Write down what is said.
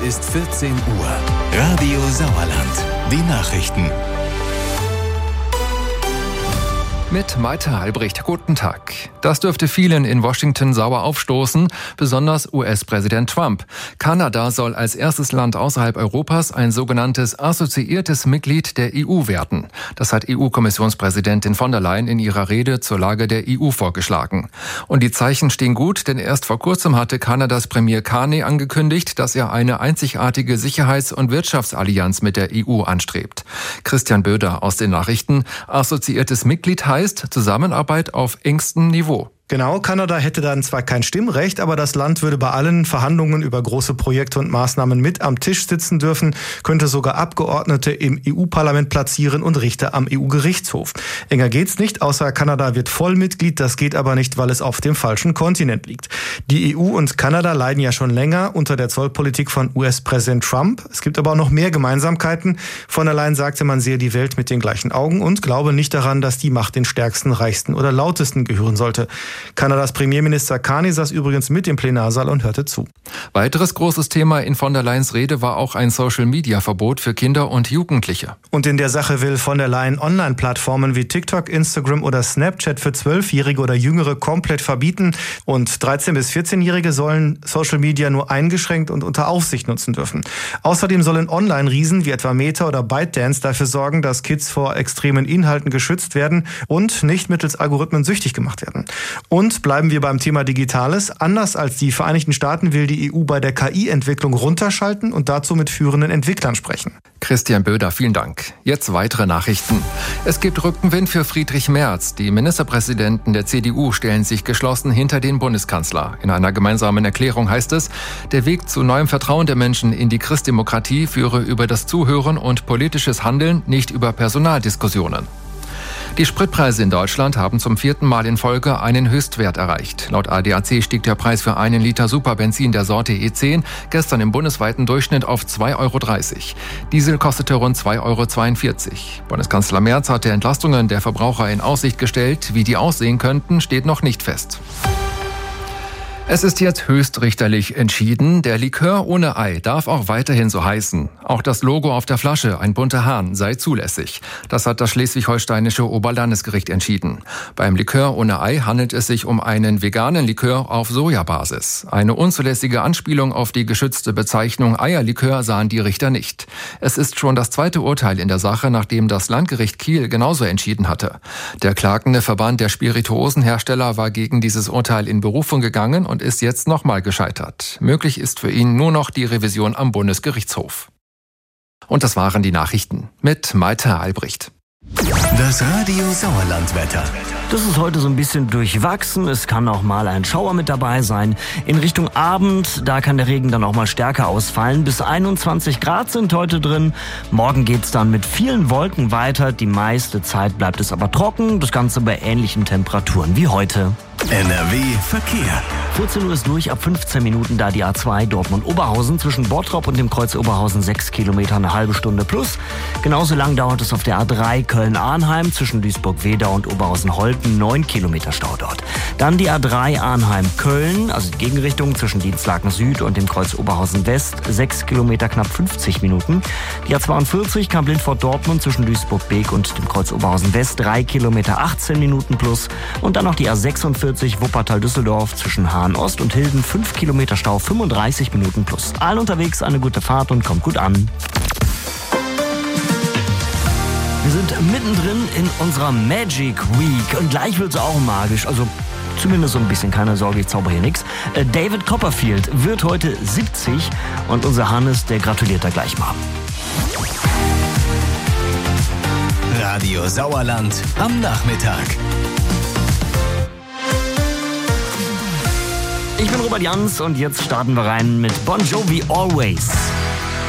Ist 14 Uhr. Radio Sauerland. Die Nachrichten. Mit Maite Halbricht. Guten Tag. Das dürfte vielen in Washington sauer aufstoßen, besonders US-Präsident Trump. Kanada soll als erstes Land außerhalb Europas ein sogenanntes assoziiertes Mitglied der EU werden. Das hat EU-Kommissionspräsidentin von der Leyen in ihrer Rede zur Lage der EU vorgeschlagen. Und die Zeichen stehen gut, denn erst vor kurzem hatte Kanadas Premier Carney angekündigt, dass er eine einzigartige Sicherheits- und Wirtschaftsallianz mit der EU anstrebt. Christian Böder aus den Nachrichten. Assoziiertes Mitglied heißt Zusammenarbeit auf engstem Niveau. Genau, Kanada hätte dann zwar kein Stimmrecht, aber das Land würde bei allen Verhandlungen über große Projekte und Maßnahmen mit am Tisch sitzen dürfen, könnte sogar Abgeordnete im EU-Parlament platzieren und Richter am EU-Gerichtshof. Enger geht's nicht, außer Kanada wird Vollmitglied, das geht aber nicht, weil es auf dem falschen Kontinent liegt. Die EU und Kanada leiden ja schon länger unter der Zollpolitik von US-Präsident Trump. Es gibt aber auch noch mehr Gemeinsamkeiten. Von der Leyen sagte, man sehe die Welt mit den gleichen Augen und glaube nicht daran, dass die Macht den Stärksten, Reichsten oder Lautesten gehören sollte. Kanadas Premierminister Carney saß übrigens mit im Plenarsaal und hörte zu. Weiteres großes Thema in von der Leyens Rede war auch ein Social-Media-Verbot für Kinder und Jugendliche. Und in der Sache will von der Leyen Online-Plattformen wie TikTok, Instagram oder Snapchat für 12-Jährige oder Jüngere komplett verbieten. Und 13- bis 14-Jährige sollen Social Media nur eingeschränkt und unter Aufsicht nutzen dürfen. Außerdem sollen Online-Riesen wie etwa Meta oder ByteDance dafür sorgen, dass Kids vor extremen Inhalten geschützt werden und nicht mittels Algorithmen süchtig gemacht werden. Und bleiben wir beim Thema Digitales. Anders als die Vereinigten Staaten will die EU bei der KI-Entwicklung runterschalten und dazu mit führenden Entwicklern sprechen. Christian Böder, vielen Dank. Jetzt weitere Nachrichten. Es gibt Rückenwind für Friedrich Merz. Die Ministerpräsidenten der CDU stellen sich geschlossen hinter den Bundeskanzler. In einer gemeinsamen Erklärung heißt es, der Weg zu neuem Vertrauen der Menschen in die Christdemokratie führe über das Zuhören und politisches Handeln, nicht über Personaldiskussionen. Die Spritpreise in Deutschland haben zum 4. Mal in Folge einen Höchstwert erreicht. Laut ADAC stieg der Preis für einen Liter Superbenzin der Sorte E10 gestern im bundesweiten Durchschnitt auf 2,30 €. Diesel kostete rund 2,42 €. Bundeskanzler Merz hatte Entlastungen der Verbraucher in Aussicht gestellt. Wie die aussehen könnten, steht noch nicht fest. Es ist jetzt höchstrichterlich entschieden, der Likör ohne Ei darf auch weiterhin so heißen. Auch das Logo auf der Flasche, ein bunter Hahn, sei zulässig. Das hat das schleswig-holsteinische Oberlandesgericht entschieden. Beim Likör ohne Ei handelt es sich um einen veganen Likör auf Sojabasis. Eine unzulässige Anspielung auf die geschützte Bezeichnung Eierlikör sahen die Richter nicht. Es ist schon das zweite Urteil in der Sache, nachdem das Landgericht Kiel genauso entschieden hatte. Der klagende Verband der Spirituosenhersteller war gegen dieses Urteil in Berufung gegangen und ist jetzt nochmal gescheitert. Möglich ist für ihn nur noch die Revision am Bundesgerichtshof. Und das waren die Nachrichten mit Maite Halbricht. Das Radio Sauerland-Wetter. Das ist heute so ein bisschen durchwachsen. Es kann auch mal ein Schauer mit dabei sein. In Richtung Abend, da kann der Regen dann auch mal stärker ausfallen. Bis 21 Grad sind heute drin. Morgen geht's dann mit vielen Wolken weiter. Die meiste Zeit bleibt es aber trocken. Das Ganze bei ähnlichen Temperaturen wie heute. NRW Verkehr. 14 Uhr ist durch, ab 15 Minuten da die A2 Dortmund-Oberhausen. Zwischen Bottrop und dem Kreuz Oberhausen 6 Kilometer, eine halbe Stunde plus. Genauso lang dauert es auf der A3 Köln-Arnheim zwischen Duisburg-Wedau und Oberhausen-Holten, 9 Kilometer Stau dort. Dann die A3 Arnheim-Köln, also die Gegenrichtung zwischen Dienstlaken Süd und dem Kreuz Oberhausen-West, 6 Kilometer, knapp 50 Minuten. Die A42 Kamp-Lindfort-Dortmund zwischen Duisburg-Beek und dem Kreuz Oberhausen-West, 3 Kilometer, 18 Minuten plus. Und dann noch die A46 Wuppertal-Düsseldorf zwischen Hahn-Ost und Hilden, 5 Kilometer Stau, 35 Minuten plus. Allen unterwegs eine gute Fahrt und kommt gut an. Wir sind mittendrin in unserer Magic Week und gleich wird es auch magisch, also zumindest so ein bisschen, keine Sorge, ich zauber hier nichts. David Copperfield wird heute 70 und unser Hannes, der gratuliert da gleich mal. Radio Sauerland am Nachmittag. Ich bin Robert Jans und jetzt starten wir rein mit Bon Jovi Always.